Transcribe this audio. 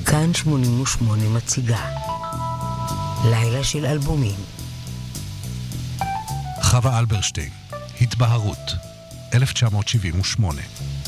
כאן 88 מציגה לילה של אלבומים. חווה אלברשטיין, התבהרות, 1978.